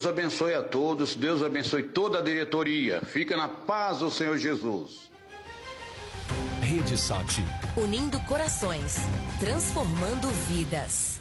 abençoe a todos, Deus abençoe toda a diretoria. Fica na paz do Senhor Jesus. Rede Sat. Unindo corações, transformando vidas.